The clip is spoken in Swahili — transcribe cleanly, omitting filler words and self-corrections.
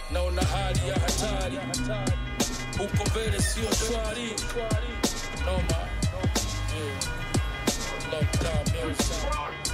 naona hali ya hatari, uko mbele sio shwari, noma, lockdown music.